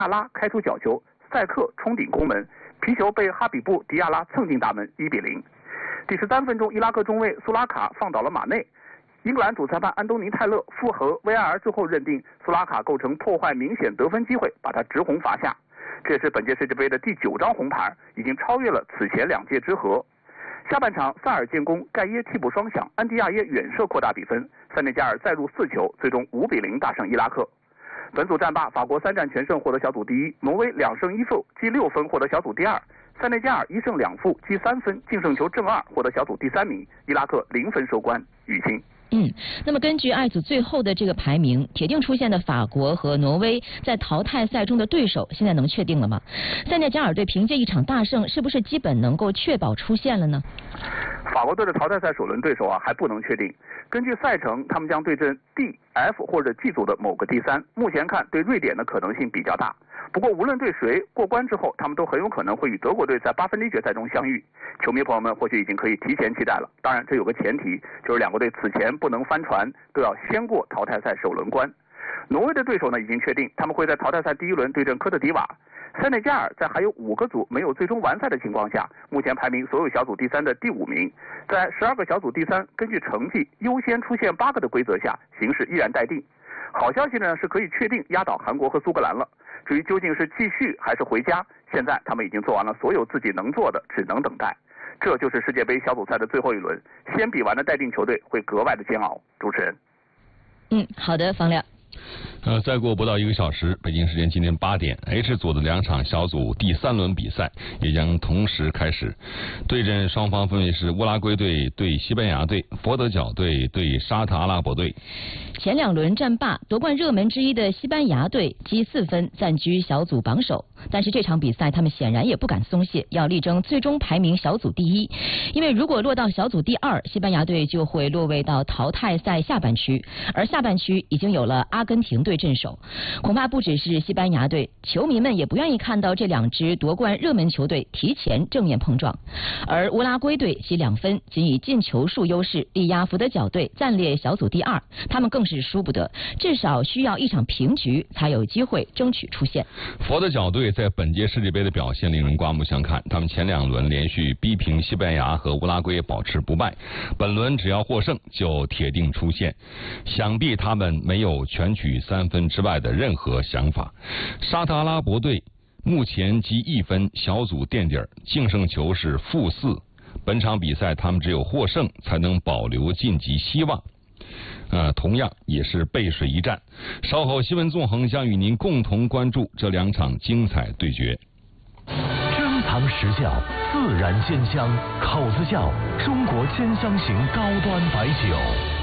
亚拉开出角球，塞克冲顶攻门，皮球被哈比布·迪亚拉蹭进大门，1-0。第13分钟，伊拉克中卫苏拉卡放倒了马内。英格兰主裁判安东尼·泰勒复核 VAR 之后认定苏拉卡构成破坏明显得分机会，把他直红罚下。这也是本届世界杯的第9张红牌，已经超越了此前2届之和。下半场，萨尔建功，盖耶替补双响，安迪亚耶远射扩大比分，塞内加尔再入4球，最终5-0大胜伊拉克。本组战罢，法国3战全胜获得小组第1，挪威2胜1负积6分获得小组第2，塞内加尔1胜2负积3分净胜球正2获得小组第3名，伊拉克0分收官。雨欣。 那么根据爱组最后的这个排名，铁定出现的法国和挪威在淘汰赛中的对手，现在能确定了吗？塞内加尔队凭借一场大胜，是不是基本能够确保出线了呢？ 法国队的淘汰赛首轮对手还不能确定。根据赛程，他们将对阵 D、F 或者 G 组的某个第3。目前看，对瑞典的可能性比较大。不过无论对谁过关之后，他们都很有可能会与德国队在8分之一决赛中相遇。球迷朋友们或许已经可以提前期待了。当然，这有个前提，就是2个队此前不能翻船，都要先过淘汰赛首轮关。挪威的对手呢已经确定，他们会在淘汰赛第1轮对阵科特迪瓦。塞内加尔在还有5个组没有最终完赛的情况下，目前排名所有小组第3的第5名。在12个小组第3，根据成绩优先出现8个的规则下，形势依然待定。好消息呢是可以确定压倒韩国和苏格兰了。至于究竟是继续还是回家，现在他们已经做完了所有自己能做的，只能等待。这就是世界杯小组赛的最后一轮，先比完的待定球队会格外的煎熬。主持人。 好的，方亮。 再过不到1个小时，北京时间今天8点 ，H 组的2场小组第3轮比赛也将同时开始。对阵双方分别是乌拉圭队对西班牙队，佛得角队对沙特阿拉伯队。 前2轮战罢，夺冠热门之一的西班牙队积4分，暂居小组榜首。但是这场比赛他们显然也不敢松懈，要力争最终排名小组第1。因为如果落到小组第2，西班牙队就会落位到淘汰赛下半区，而下半区已经有了阿根廷队镇守。恐怕不只是西班牙队，球迷们也不愿意看到这2支夺冠热门球队提前正面碰撞。而乌拉圭队其2分，仅以进球数优势力压佛得角队，暂列小组第2。他们更是输不得，至少需要一场平局才有机会争取出线。 佛得角队在本届世界杯的表现令人刮目相看，他们前2轮连续逼平西班牙和乌拉圭，保持不败。本轮只要获胜就铁定出线，想必他们没有全取3分之外的任何想法。沙特阿拉伯队目前积1分，小组垫底，净胜球是-4。本场比赛他们只有获胜才能保留晋级希望。同样也是背水一战。稍后新闻纵横将与您共同关注这2场精彩对决。 珍藏实窖，自然鲜香，口子窖，中国鲜香型高端白酒。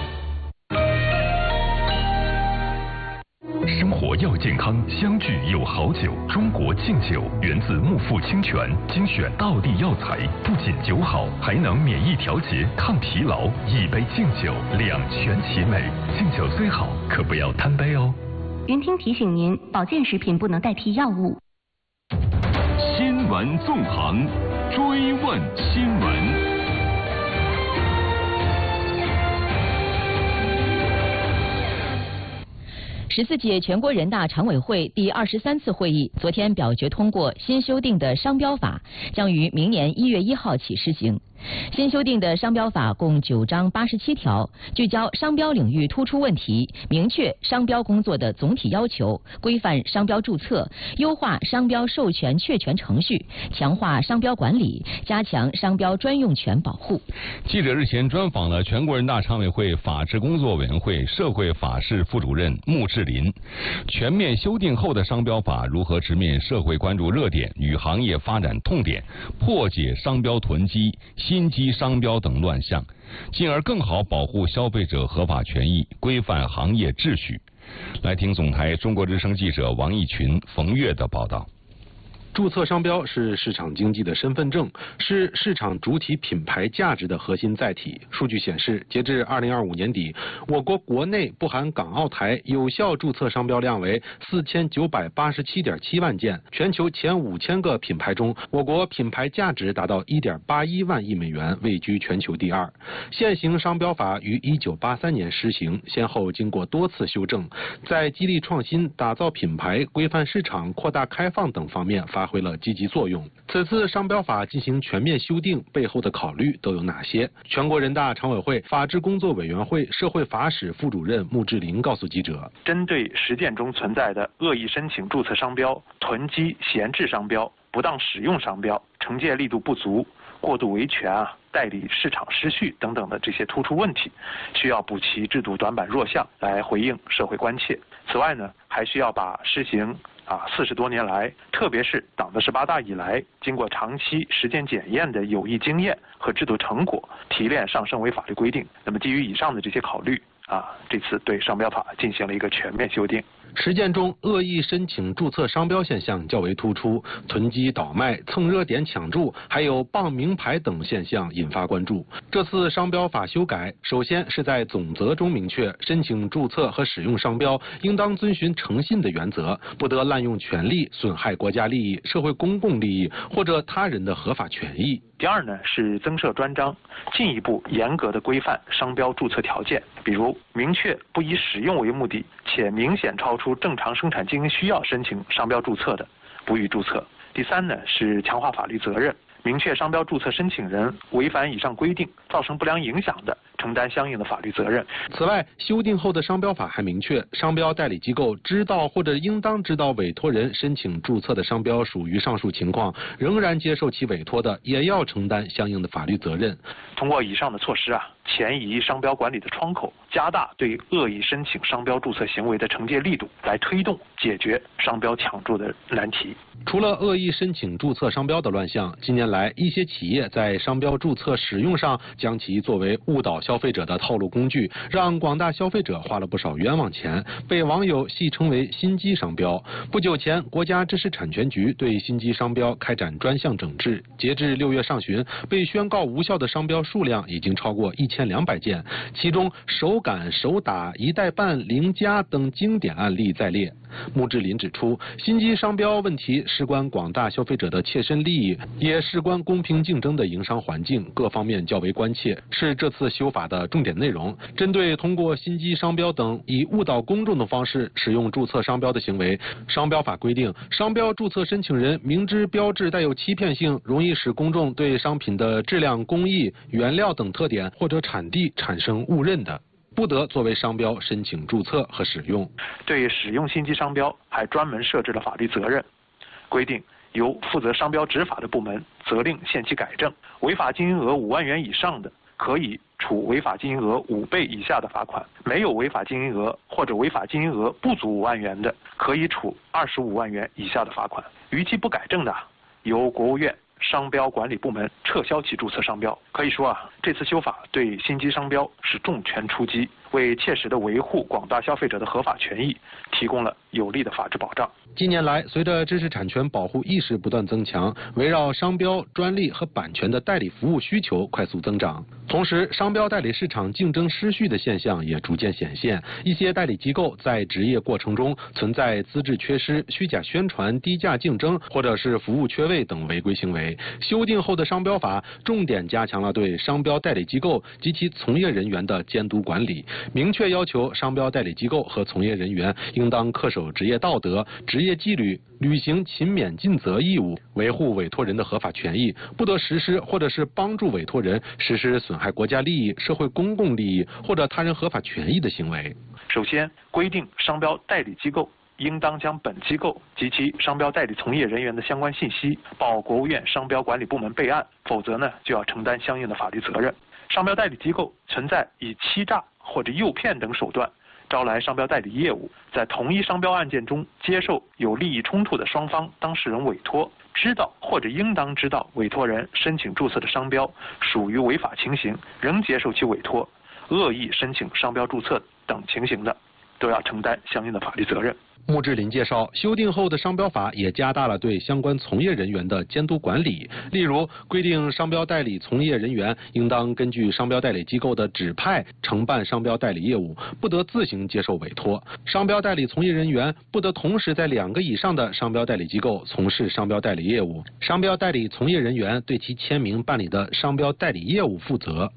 生活要健康，相聚有好酒。中国劲酒源自木富清泉，精选道地药材，不仅酒好，还能免疫调节、抗疲劳。一杯劲酒，两全其美。劲酒虽好，可不要贪杯哦。 云听提醒您，保健食品不能代替药物。 新闻纵横，追问新闻。 14届全国人大常委会第23次会议昨天表决通过新修订的商标法，将于明年1月1号起施行。新修订的商标法共9章87条，聚焦商标领域突出问题，明确商标工作的总体要求，规范商标注册，优化商标授权确权程序，强化商标管理，加强商标专用权保护。 记者日前专访了全国人大常委会法制工作委员会社会法事副主任穆志林。全面修订后的商标法如何直面社会关注热点与行业发展痛点，破解商标囤积、心机商标等乱象，进而更好保护消费者合法权益，规范行业秩序。来听总台中国之声记者王义群、冯月的报道。 注册商标是市场经济的身份证，是市场主体品牌价值的核心载体。数据显示，截至2025年底，我国国内不含港澳台有效注册商标量为4987.7万件，全球前5000个品牌中，我国品牌价值达到1.81万亿美元，位居全球第2。现行商标法于1983年施行，先后经过多次修正，在激励创新、打造品牌、规范市场、扩大开放等方面发挥了积极作用。此次商标法进行全面修订背后的考虑都有哪些？全国人大常委会法制工作委员会社会法室副主任穆志林告诉记者， 针对实践中存在的恶意申请注册商标、囤积闲置商标、不当使用商标、惩戒力度不足、过度维权代理市场失序等等的这些突出问题，需要补齐制度短板弱项来回应社会关切。此外呢，还需要把施行40多年来，特别是党的18大以来，经过长期实践检验的有益经验和制度成果提炼上升为法律规定。那么基于以上的这些考虑这次对商标法进行了一个全面修订。 实践中，恶意申请注册商标现象较为突出，囤积倒卖、蹭热点抢注，还有傍名牌等现象引发关注。这次商标法修改，首先是在总则中明确，申请注册和使用商标应当遵循诚信的原则，不得滥用权力，损害国家利益、社会公共利益或者他人的合法权益。 第二呢，是增设专章，进一步严格的规范商标注册条件，比如明确不以使用为目的且明显超出正常生产经营需要申请商标注册的，不予注册。第三呢，是强化法律责任，明确商标注册申请人违反以上规定造成不良影响的，承担相应的法律责任。 此外，修订后的商标法还明确，商标代理机构知道或者应当知道委托人申请注册的商标属于上述情况，仍然接受其委托的，也要承担相应的法律责任。 通过以上的措施前移商标管理的窗口，加大对恶意申请商标注册行为的惩戒力度，来推动解决商标抢注的难题。 除了恶意申请注册商标的乱象，近年来一些企业在商标注册使用上将其作为误导消费者的套路工具，让广大消费者花了不少冤枉钱，被网友戏称为心机商标。不久前，国家知识产权局对心机商标开展专项整治，截至6月上旬，被宣告无效的商标数量已经超过1200件，其中手感、手打、一代半、零加等经典案例在列。穆志林指出，心机商标问题事关广大消费者的切身利益，也事关公平竞争的营商环境，各方面较为关切，是这次修法的重点内容。针对通过心机商标等以误导公众的方式使用注册商标的行为，商标法规定，商标注册申请人明知标志带有欺骗性，容易使公众对商品的质量、工艺、原料等特点或者产地产生误认的，不得作为商标申请注册和使用。 对使用心机商标还专门设置了法律责任，规定由负责商标执法的部门责令限期改正，违法金额5万元以上的，可以处违法金额5倍以下的罚款；没有违法金额或者违法金额不足5万元的，可以处25万元以下的罚款。逾期不改正的，由国务院商标管理部门撤销其注册商标。可以说这次修法对心机商标是重拳出击，为切实的维护广大消费者的合法权益提供了有力的法治保障。 近年来，随着知识产权保护意识不断增强，围绕商标、专利和版权的代理服务需求快速增长。同时，商标代理市场竞争失序的现象也逐渐显现，一些代理机构在执业过程中存在资质缺失、虚假宣传、低价竞争或者是服务缺位等违规行为。修订后的商标法重点加强了对商标代理机构及其从业人员的监督管理，明确要求商标代理机构和从业人员应当恪守职业道德、职业纪律，履行勤勉尽责义务，维护委托人的合法权益，不得实施或者是帮助委托人实施损害国家利益、社会公共利益或者他人合法权益的行为。 首先，规定商标代理机构应当将本机构及其商标代理从业人员的相关信息报国务院商标管理部门备案，否则呢就要承担相应的法律责任。商标代理机构存在以欺诈或者诱骗等手段招来商标代理业务，在同一商标案件中接受有利益冲突的双方当事人委托，知道或者应当知道委托人申请注册的商标属于违法情形，仍接受其委托，恶意申请商标注册等情形的， 都要承担相应的法律责任。 穆志林介绍，修订后的商标法也加大了对相关从业人员的监督管理，例如规定商标代理从业人员应当根据商标代理机构的指派承办商标代理业务，不得自行接受委托。商标代理从业人员不得同时在2个以上的商标代理机构从事商标代理业务。商标代理从业人员对其签名办理的商标代理业务负责。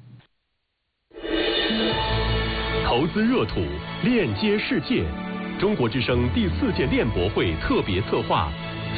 投资热土，链接世界。中国之声第4届链博会特别策划